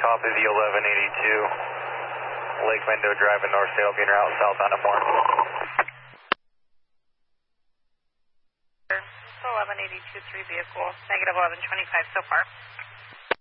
copy the 1182. Lake Mendo driving north, sail being route southbound at more. 1182 3 vehicle, negative 1125 so far.